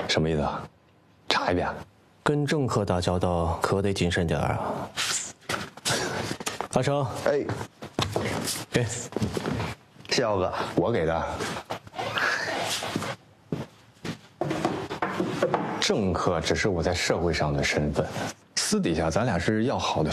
什么意思啊？查一遍。 跟政客打交道可得谨慎点啊。阿成， 哎， 给， 谢奥哥， 我给的。政客只是我在社会上的身份，私底下咱俩是要好的